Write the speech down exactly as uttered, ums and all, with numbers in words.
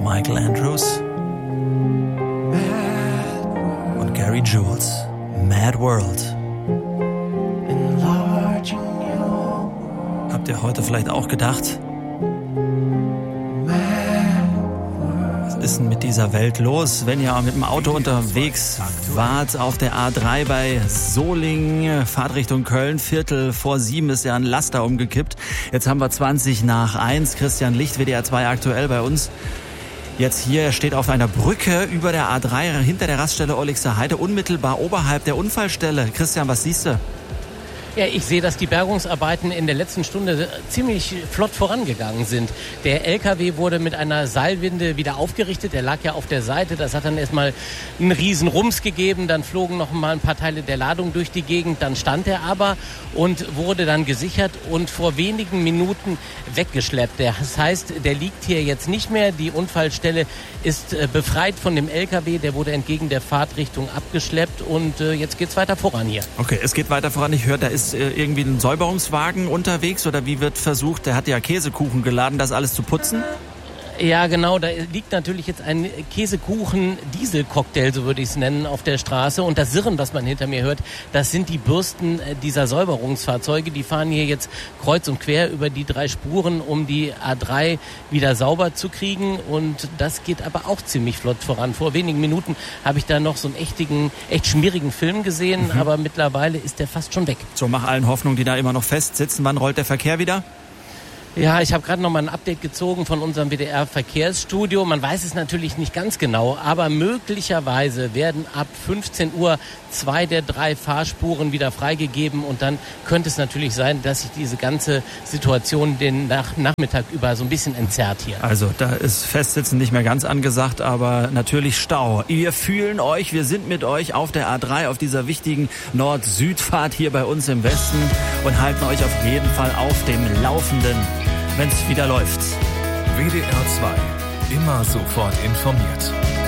Michael Andrews und Gary Jules. Mad World. Habt ihr heute vielleicht auch gedacht, was ist denn mit dieser Welt los? Wenn ihr mit dem Auto unterwegs wart auf der A drei bei Solingen, Fahrtrichtung Köln, Viertel vor sieben ist ja ein Laster umgekippt. Jetzt haben wir zwanzig nach eins. Christian Licht, W D R zwei aktuell bei uns. Jetzt hier, er steht auf einer Brücke über der A drei, hinter der Raststelle Olixer Heide, unmittelbar oberhalb der Unfallstelle. Christian, was siehst du? Ja, ich sehe, dass die Bergungsarbeiten in der letzten Stunde ziemlich flott vorangegangen sind. Der L K W wurde mit einer Seilwinde wieder aufgerichtet. Der lag ja auf der Seite. Das hat dann erstmal einen riesen Rums gegeben. Dann flogen noch mal ein paar Teile der Ladung durch die Gegend. Dann stand er aber und wurde dann gesichert und vor wenigen Minuten weggeschleppt. Das heißt, der liegt hier jetzt nicht mehr. Die Unfallstelle ist befreit von dem L K W. Der wurde entgegen der Fahrtrichtung abgeschleppt und jetzt geht's weiter voran hier. Okay, es geht weiter voran. Ich höre, da ist irgendwie ein Säuberungswagen unterwegs oder wie wird versucht, der hat ja Käsekuchen geladen, das alles zu putzen? Ja, genau, da liegt natürlich jetzt ein Käsekuchen-Diesel-Cocktail, so würde ich es nennen, auf der Straße. Und das Sirren, was man hinter mir hört, das sind die Bürsten dieser Säuberungsfahrzeuge. Die fahren hier jetzt kreuz und quer über die drei Spuren, um die A drei wieder sauber zu kriegen. Und das geht aber auch ziemlich flott voran. Vor wenigen Minuten habe ich da noch so einen echtigen, echt schmierigen Film gesehen, mhm. aber mittlerweile ist der fast schon weg. So, mach allen Hoffnung, die da immer noch festsitzen. Wann rollt der Verkehr wieder? Ja, ich habe gerade noch mal ein Update gezogen von unserem W D R-Verkehrsstudio. Man weiß es natürlich nicht ganz genau, aber möglicherweise werden ab fünfzehn Uhr zwei der drei Fahrspuren wieder freigegeben und dann könnte es natürlich sein, dass sich diese ganze Situation den Nach- Nachmittag über so ein bisschen entzerrt hier. Also da ist Festsitzen nicht mehr ganz angesagt, aber natürlich Stau. Wir fühlen euch, wir sind mit euch auf der A drei, auf dieser wichtigen Nord-Süd-Fahrt hier bei uns im Westen und halten euch auf jeden Fall auf dem Laufenden, wenn es wieder läuft. W D R zwei, immer sofort informiert.